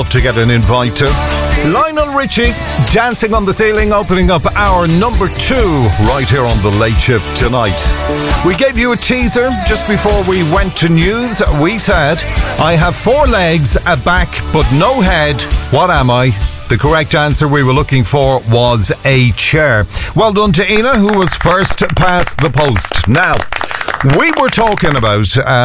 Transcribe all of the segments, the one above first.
To get an invite to Lionel Richie, Dancing on the Ceiling, opening up our number 2 right here on The Late Shift tonight. We gave you a teaser just before we went to news. We said, I have 4 legs, a back, but no head. What am I? The correct answer we were looking for was a chair. Well done to Ina, who was first past the post. Now, we were talking about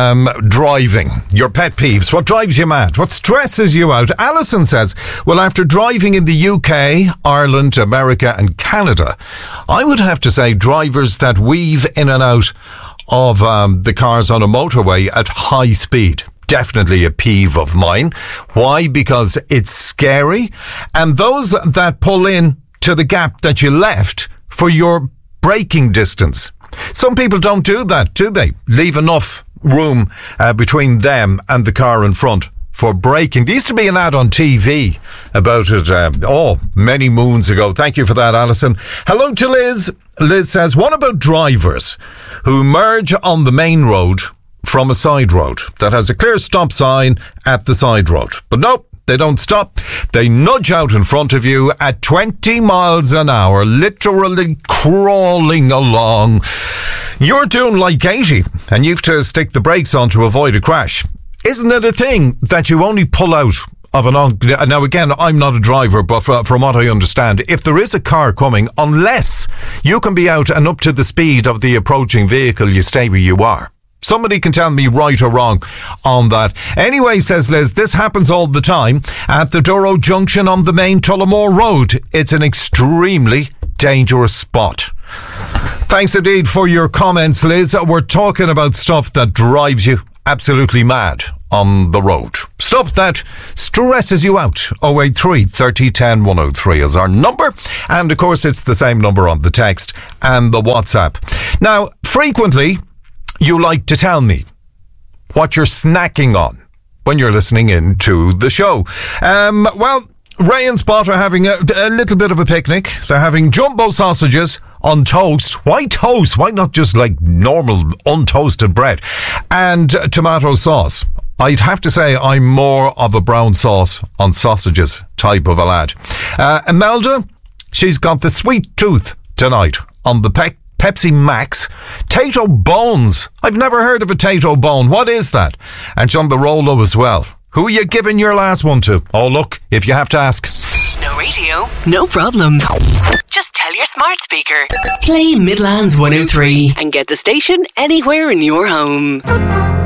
driving, your pet peeves, what drives you mad, what stresses you out. Alison says, well, after driving in the UK, Ireland, America and Canada, I would have to say drivers that weave in and out of the cars on a motorway at high speed. Definitely a peeve of mine. Why? Because it's scary. And those that pull in to the gap that you left for your braking distance. Some people don't do that, do they? Leave enough room between them and the car in front for braking. There used to be an ad on TV about it, many moons ago. Thank you for that, Alison. Hello to Liz. Liz says, what about drivers who merge on the main road from a side road that has a clear stop sign at the side road? But nope. They don't stop. They nudge out in front of you at 20 miles an hour, literally crawling along. You're doing like 80 and you have to stick the brakes on to avoid a crash. Isn't it a thing that you only pull out of now again, I'm not a driver, but from what I understand, if there is a car coming, unless you can be out and up to the speed of the approaching vehicle, you stay where you are. Somebody can tell me right or wrong on that. Anyway, says Liz, this happens all the time at the Douro Junction on the main Tullamore Road. It's an extremely dangerous spot. Thanks indeed for your comments, Liz. We're talking about stuff that drives you absolutely mad on the road. Stuff that stresses you out. 083 30 10 103 is our number. And of course, it's the same number on the text and the WhatsApp. Now, frequently, you like to tell me what you're snacking on when you're listening in to the show. Well, Ray and Spot are having a little bit of a picnic. They're having jumbo sausages on toast. Why toast? Why not just like normal untoasted bread? And tomato sauce. I'd have to say I'm more of a brown sauce on sausages type of a lad. Imelda, she's got the sweet tooth tonight on the Pepsi Max. Tato bones. I've never heard of a Tato bone. What is that? And on the Rolo as well. Who are you giving your last one to? Oh, look, if you have to ask. No radio? No problem. Just tell your smart speaker. Play Midlands 103 and get the station anywhere in your home.